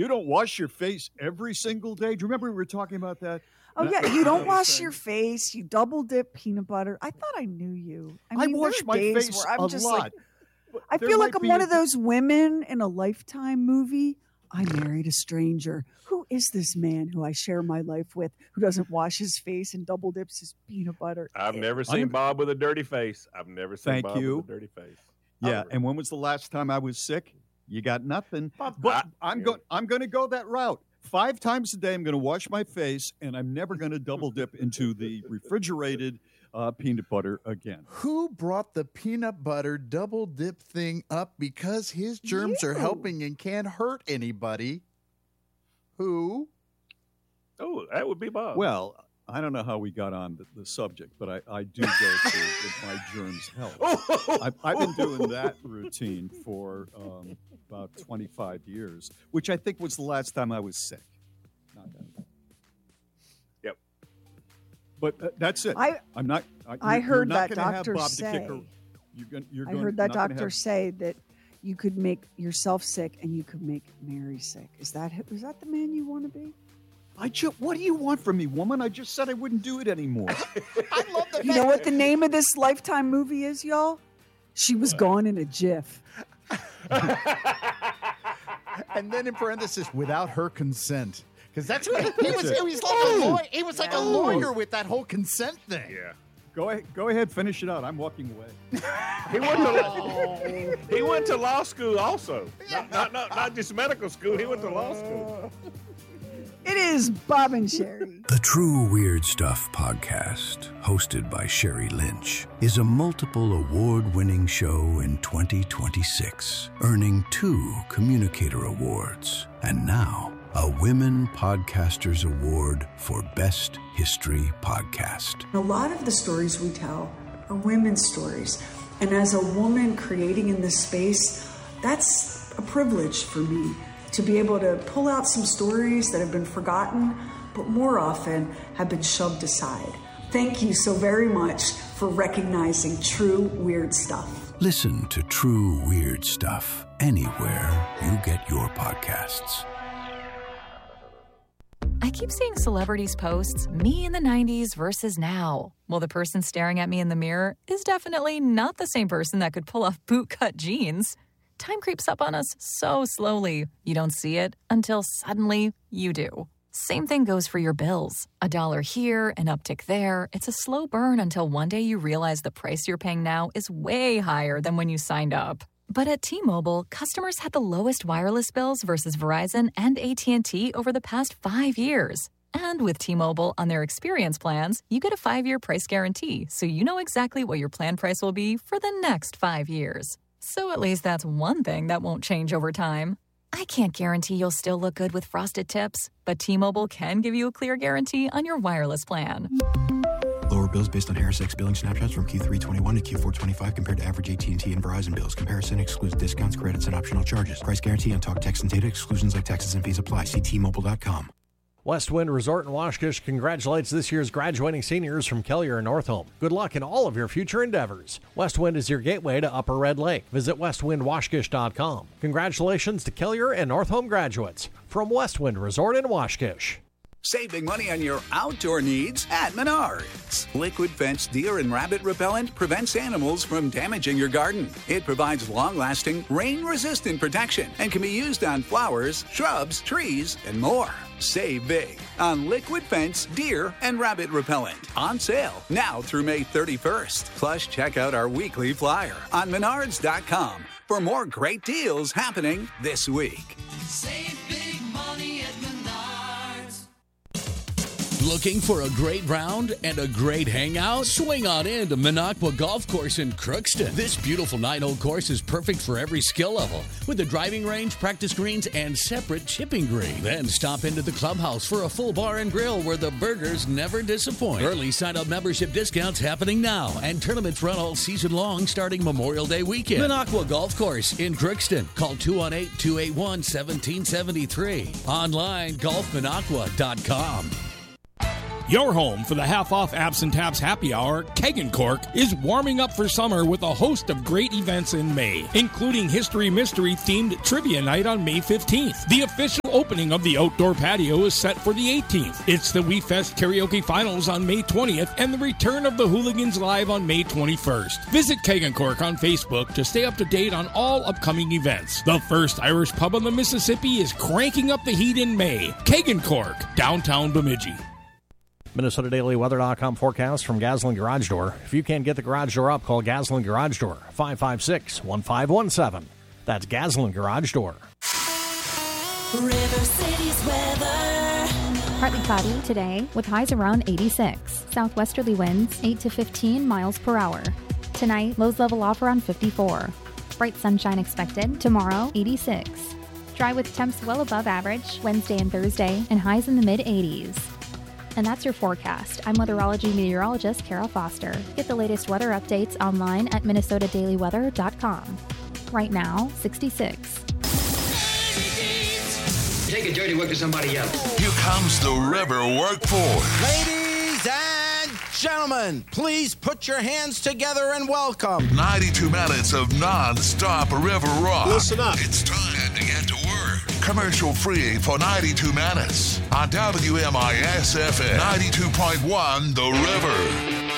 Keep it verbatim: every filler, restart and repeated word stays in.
You don't wash your face every single day? Do you remember we were talking about that? Oh, yeah. You don't wash your face. You double dip peanut butter. I thought I knew you. I, mean, I wash my face where I'm a just lot. Like, I feel like I'm one a... of those women in a Lifetime movie. I married a stranger. Who is this man who I share my life with who doesn't wash his face and double dips his peanut butter? I've never seen I'm... Bob with a dirty face. I've never seen Thank Bob you. with a dirty face. Yeah, and when was the last time I was sick? You got nothing. Bob, but I, I'm yeah. going. I'm going to go that route. Five times a day, I'm going to wash my face, and I'm never going to double dip into the refrigerated uh, peanut butter again. Who brought the peanut butter double dip thing up because his germs you. are helping and can't hurt anybody? Who? Oh, that would be Bob. Well, I don't know how we got on the, the subject, but I, I do go to my germs help. I've, I've been doing that routine for um, about twenty-five years, which I think was the last time I was sick. Not that. Yep. But uh, that's it. I, I'm not. I, I you're heard not that gonna doctor have Bob say. The kicker. You're gonna, you're I going, heard that not gonna doctor have, say that you could make yourself sick and you could make Mary sick. Is that is that the man you want to be? I just, what do you want from me, woman? I just said I wouldn't do it anymore. I love the You know what the name of this Lifetime movie is, y'all? She was gone in a jiff. And then in parenthesis, without her consent. Because that's what he was. He was like a lawyer. He was like a lawyer with that whole consent thing. Yeah. Go ahead, go ahead, finish it out. I'm walking away. He went to he went to law school also. Not, not not not just medical school. He went to law school. It is Bob and Sherry. The True Weird Stuff podcast, hosted by Sherry Lynch, is a multiple award-winning show in twenty twenty-six, earning two Communicator Awards, and now a Women Podcasters Award for Best History Podcast. A lot of the stories we tell are women's stories. And as a woman creating in this space, that's a privilege for me to be able to pull out some stories that have been forgotten, but more often have been shoved aside. Thank you so very much for recognizing True Weird Stuff. Listen to True Weird Stuff anywhere you get your podcasts. I keep seeing celebrities posts, me in the nineties versus now. Well, the person staring at me in the mirror is definitely not the same person that could pull off bootcut jeans. Time creeps up on us so slowly. You don't see it until suddenly you do. Same thing goes for your bills. A dollar here, an uptick there. It's a slow burn until one day you realize the price you're paying now is way higher than when you signed up. But at T-Mobile, customers had the lowest wireless bills versus Verizon and A T and T over the past five years. And with T-Mobile on their experience plans, you get a five-year price guarantee, so you know exactly what your plan price will be for the next five years. So at least that's one thing that won't change over time. I can't guarantee you'll still look good with frosted tips, but T-Mobile can give you a clear guarantee on your wireless plan. Lower bills based on Harris X billing snapshots from Q three twenty-one to Q four twenty-five compared to average A T and T and Verizon bills. Comparison excludes discounts, credits, and optional charges. Price guarantee on talk, text, and data. Exclusions like taxes and fees apply. See T Mobile dot com. Westwind Resort in Washkish congratulates this year's graduating seniors from Kelliher and Northholm. Good luck in all of your future endeavors. Westwind is your gateway to Upper Red Lake. Visit westwind washkish dot com. Congratulations to Kelliher and Northholm graduates from Westwind Resort in Washkish. Saving money on your outdoor needs at Menards. Liquid Fence Deer and Rabbit Repellent prevents animals from damaging your garden. It provides long-lasting, rain-resistant protection and can be used on flowers, shrubs, trees, and more. Save big on Liquid Fence Deer and Rabbit Repellent. On sale now through May thirty-first. Plus, check out our weekly flyer on menards dot com for more great deals happening this week. Save big money at Menards. Looking for a great round and a great hangout? Swing on in to Minocqua Golf Course in Crookston. This beautiful nine-hole course is perfect for every skill level, with a driving range, practice greens, and separate chipping green. Then stop into the clubhouse for a full bar and grill where the burgers never disappoint. Early sign-up membership discounts happening now, and tournaments run all season long starting Memorial Day weekend. Minocqua Golf Course in Crookston. Call two one eight, two eight one, one seven seven three. Online, golf minocqua dot com. Your home for the half-off Abs and Tabs happy hour, Keg and Cork, is warming up for summer with a host of great events in May, including History Mystery-themed Trivia Night on May fifteenth. The official opening of the outdoor patio is set for the eighteenth. It's the We Fest Karaoke Finals on May twentieth and the return of the Hooligans Live on May twenty-first. Visit Keg and Cork on Facebook to stay up to date on all upcoming events. The first Irish pub on the Mississippi is cranking up the heat in May. Keg and Cork, downtown Bemidji. Minnesota Daily Weather dot com forecast from Gaslin Garage Door. If you can't get the garage door up, call Gaslin Garage Door, five five six, one five one seven. That's Gaslin Garage Door. River City's weather. Partly cloudy today with highs around eighty-six. Southwesterly winds eight to fifteen miles per hour. Tonight, lows level off around fifty-four. Bright sunshine expected. Tomorrow, eighty-six. Dry with temps well above average Wednesday and Thursday and highs in the mid-eighties. And that's your forecast. I'm weatherology meteorologist Kara Foster. Get the latest weather updates online at Minnesota Daily Weather dot com. Right now, sixty-six. Take a dirty work to somebody else. Here comes the River Workforce. Ladies and gentlemen, please put your hands together and welcome ninety-two minutes of non-stop river rock. Listen up. It's time to get to work. Commercial free for ninety-two minutes on W M I S F M ninety-two point one The River.